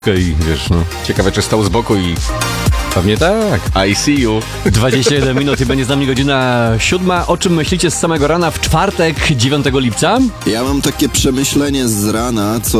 I wiesz, no. Ciekawe, czy stał z boku i Pewnie tak. I see you. 21 minut i będzie z nami godzina 7. O czym myślicie z samego rana w czwartek, 9 lipca? Ja mam takie przemyślenie z rana, co